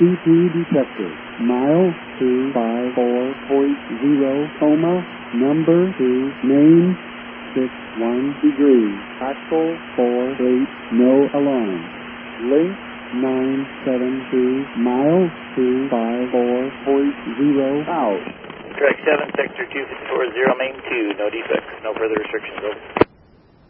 CP detected. Mile 254.0, coma, number 2, name 61 degrees, actual 48, no alarm. Link 972, mile 254.0 out. Correct 7, sector 2440, main 2, no defects, no further restrictions, over.